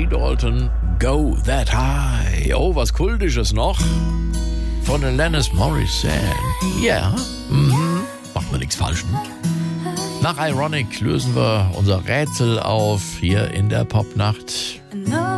Dalton, Go That High. Oh, was Kultisches noch. Von Alanis Morissette. Ja, macht man nichts falsch. Ne? Nach Ironic lösen wir unser Rätsel auf hier in der Popnacht.